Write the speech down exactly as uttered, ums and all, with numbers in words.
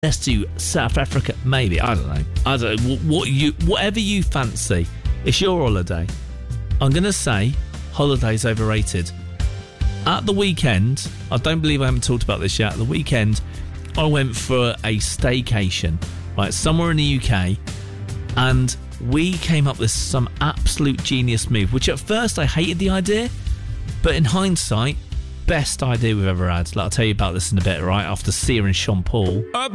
Let's do South Africa, maybe. I don't know. I don't know. What you, whatever you fancy. It's your holiday. I'm going to say holiday's overrated. At the weekend, I don't believe I haven't talked about this yet. At the weekend, I went for a staycation, right, somewhere in the U K, and we came up with some absolute genius move, which at first I hated the idea, but in hindsight, best idea we've ever had. Like, I'll tell you about this in a bit, right, after Sia and Sean Paul.